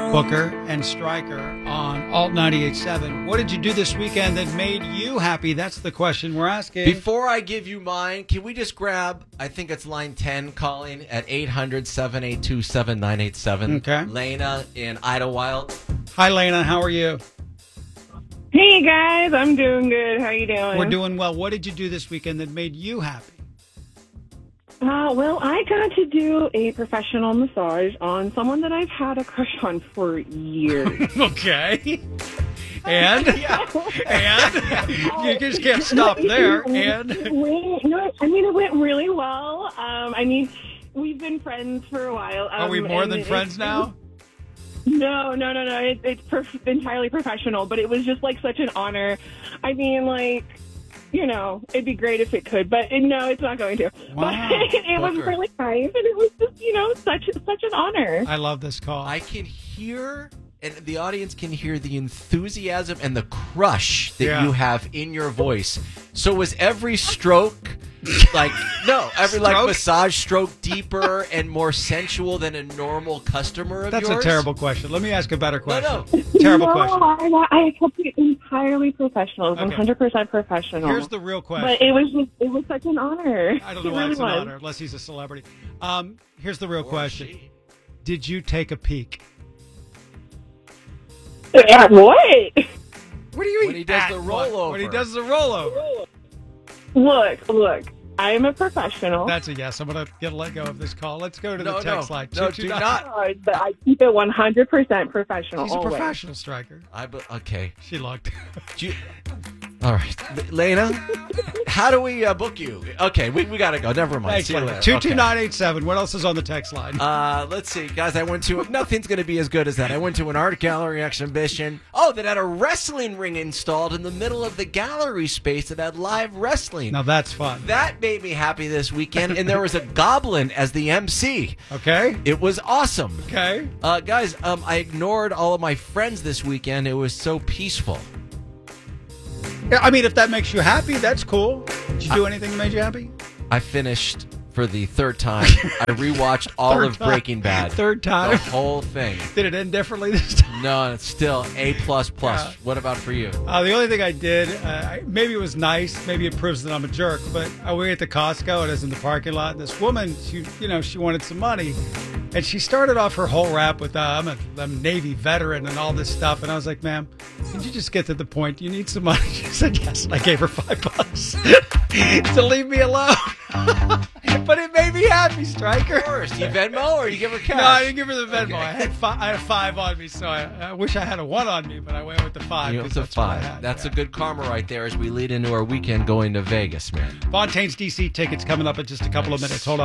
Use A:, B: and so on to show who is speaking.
A: Booker and Stryker on Alt 98.7. What did you do this weekend that made you happy? That's the question we're asking.
B: Before I give you mine, can we just grab, I think it's line 10 calling at 800-782-7987.
A: Okay.
B: Lena in Idlewild.
A: Hi, Lena. How are you?
C: Hey, guys. I'm doing good. How you doing?
A: We're doing well. What did you do this weekend that made you happy?
C: Well, I got to do a professional massage on someone that I've had a crush on for years.
A: Okay. And you just can't stop there. And
C: it went really well. We've been friends for a while.
A: Are we more than friends now?
C: No. It's entirely professional, but it was just like such an honor. I mean, like, you know, it'd be great if it could, but no, it's not going to.
A: Wow.
C: But it was really nice, and it was just, you know, such an honor.
A: I love this call.
B: I can hear, and the audience can hear the enthusiasm and the crush that you have in your voice. So was every stroke massage stroke deeper and more sensual than a normal customer of
A: That's
B: yours?
A: a terrible question. Let me ask a better question.
B: No.
A: Terrible question.
C: I kept it entirely professional. It was 100% professional.
A: Here's the real question.
C: But it was such an honor.
A: I don't know why it's an honor, unless he's a celebrity. Here's the real question. Did you take a peek?
C: At what?
A: What do you mean?
B: When he does the rollover.
A: When he does the rollover.
C: Look. I am a professional.
A: That's a yes. I'm going to let go of this call. Let's go to the text line.
B: No, do not.
C: But I keep it 100% professional.
A: She's a
C: always.
A: professional Striker.
B: Okay.
A: She looked.
B: All right. Lena, how do we book you? Okay, we got to go. Never mind.
A: Thanks,
B: See you
A: Lena.
B: later.
A: 22987. What else is on the text line?
B: Let's see. Guys, nothing's going to be as good as that. I went to an art gallery exhibition. That had a wrestling ring installed in the middle of the gallery space that had live wrestling.
A: Now that's fun.
B: That made me happy this weekend, and there was a goblin as the MC.
A: Okay.
B: It was awesome.
A: Okay.
B: Guys, I ignored all of my friends this weekend. It was so peaceful.
A: Yeah, I mean, if that makes you happy, that's cool. Did you do anything that made you happy?
B: I finished for the third time. I rewatched all of Breaking Bad.
A: Third time?
B: The whole thing.
A: Did it end differently this time?
B: No, it's still A++.
A: Yeah.
B: What about for you?
A: The only thing I did, maybe it was nice, maybe it proves that I'm a jerk, but I went at the Costco and I was in the parking lot, and this woman, she wanted some money, and she started off her whole rap with, I'm a Navy veteran and all this stuff, and I was like, ma'am, can you just get to the point? You need some money? She said yes, and I gave her $5 to leave me alone. But it made me happy, Stryker.
B: Of course. Do you Venmo or you give her cash?
A: No, I didn't give her the Venmo.
B: Okay.
A: I had a 5 on me, so I wish I had a 1 on me, but I went with the 5.
B: You went with the 5. That's a good karma right there as we lead into our weekend going to Vegas, man.
A: Fontaine's DC tickets coming up in just a couple of minutes. Hold on.